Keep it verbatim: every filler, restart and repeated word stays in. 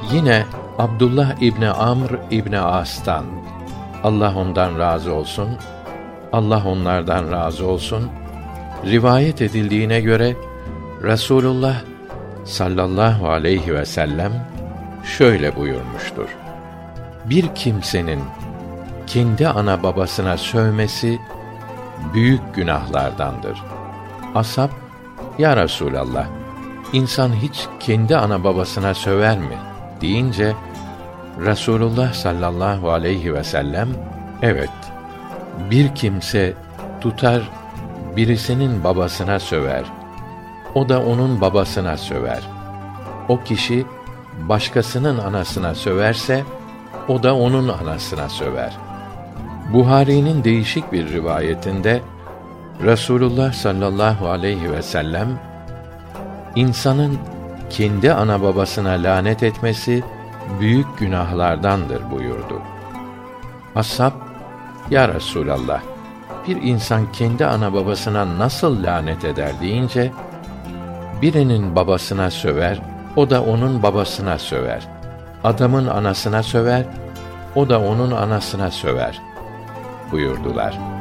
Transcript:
Yine Abdullah İbni Amr İbni As'tan, Allah ondan razı olsun, Allah onlardan razı olsun, rivayet edildiğine göre Resulullah sallallahu aleyhi ve sellem şöyle buyurmuştur: Bir kimsenin kendi ana babasına sövmesi büyük günahlardandır. Ashab, ya Resûlallah, insan hiç kendi ana babasına söver mi deyince, Resulullah sallallahu aleyhi ve sellem, evet, bir kimse tutar birisinin babasına söver, o da onun babasına söver. O kişi başkasının anasına söverse, o da onun anasına söver. Buhari'nin değişik bir rivayetinde Resulullah sallallahu aleyhi ve sellem, insanın kendi ana babasına lanet etmesi büyük günahlardandır buyurdu. Ashab, ya Resûlallah, bir insan kendi ana babasına nasıl lanet eder deyince, birinin babasına söver, o da onun babasına söver. Adamın anasına söver, o da onun anasına söver buyurdular.